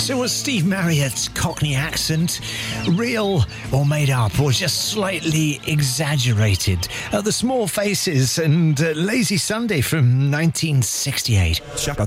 So was Steve Marriott's Cockney accent real or made up or just slightly exaggerated? The Small Faces and Lazy Sunday from 1968. Chaka